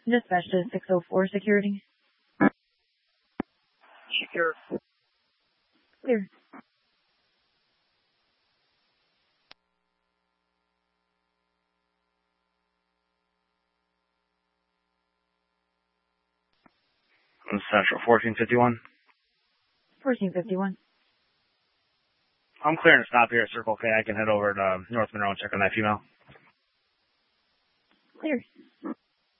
Dispatch to 604 security. Secure. Clear. Central 1451. 1451. I'm clearing to stop here at Circle K. I can head over to North Monroe and check on that female. Clear.